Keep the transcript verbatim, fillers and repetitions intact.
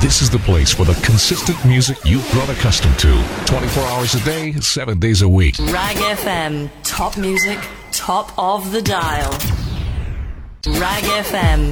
This is the place for the consistent music you've grown accustomed to. twenty-four hours a day, seven days a week. Rag F M. Top music, top of the dial. Rag F M.